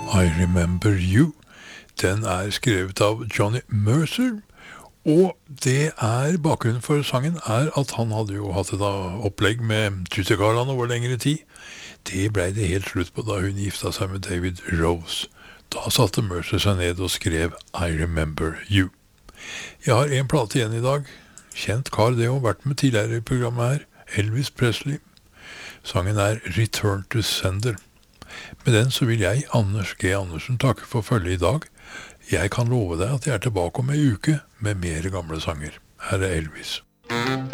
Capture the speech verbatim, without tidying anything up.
I Remember You. Den er skrevet av Johnny Mercer, og det er, bakgrunnen for sangen er at han hadde jo hatt et opplegg med Tutti Garland over lengre tid. Det ble det helt slutt på da hun gifta seg med David Rose. Da satte Mercer seg ned og skrev I Remember You. Jeg har en plate igjen i dag. Kjent kar det har vært med tidligere i programmet her. Elvis Presley. Sangen er Return to Sender. Med den så vil jeg, Anders G. Andersen, takke for følget i dag. Jeg kan love deg at jeg er tilbake om en uke med mer gamle sanger. Her er Elvis.